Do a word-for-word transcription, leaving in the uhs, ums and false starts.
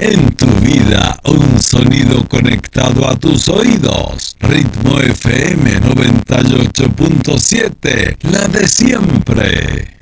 En tu vida, un sonido conectado a tus oídos. Ritmo F M noventa y ocho punto siete, la de siempre.